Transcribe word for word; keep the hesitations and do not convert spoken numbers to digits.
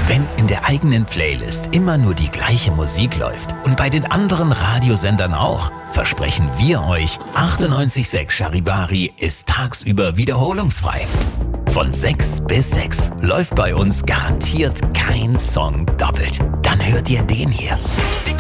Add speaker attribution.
Speaker 1: Wenn in der eigenen Playlist immer nur die gleiche Musik läuft und bei den anderen Radiosendern auch, versprechen wir euch, achtundneunzig Komma sechs Charivari ist tagsüber wiederholungsfrei. Von sechs bis sechs läuft bei uns garantiert kein Song doppelt. Dann hört ihr den hier.